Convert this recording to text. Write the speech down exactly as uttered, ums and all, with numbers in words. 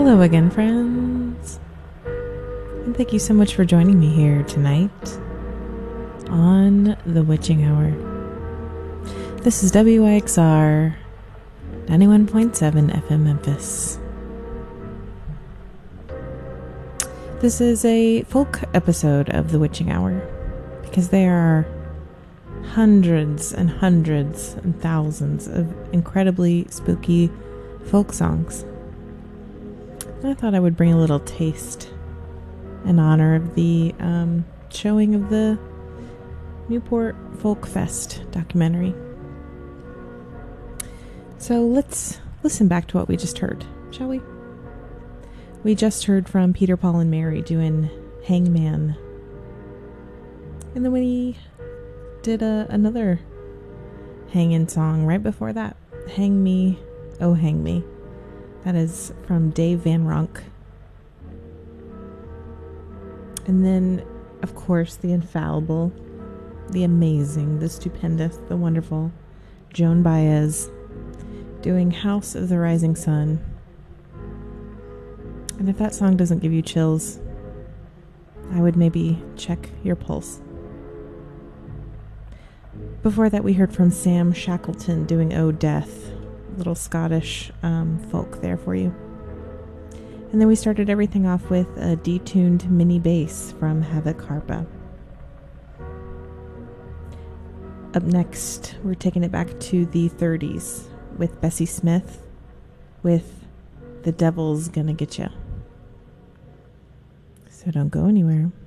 Hello again, friends. And thank you so much for joining me here tonight on The Witching Hour. This is W I X R ninety-one point seven F M Memphis. This is a folk episode of The Witching Hour because there are hundreds and hundreds and thousands of incredibly spooky folk songs. And I thought I would bring a little taste in honor of the um, showing of the Newport Folk Fest documentary. So let's listen back to what we just heard, shall we? We just heard from Peter, Paul, and Mary doing Hangman. And then we did a, another hangin' song right before that. Hang Me, Oh Hang Me. That is from Dave Van Ronk. And then, of course, the infallible, the amazing, the stupendous, the wonderful Joan Baez doing House of the Rising Sun. And if that song doesn't give you chills, I would maybe check your pulse. Before that, we heard from Sam Shackleton doing Oh Death. Little Scottish um, folk there for you. And then we started everything off with a detuned mini bass from Havoc Harpa. Up next, we're taking it back to the thirties with Bessie Smith with The Devil's Gonna Get Ya. So don't go anywhere.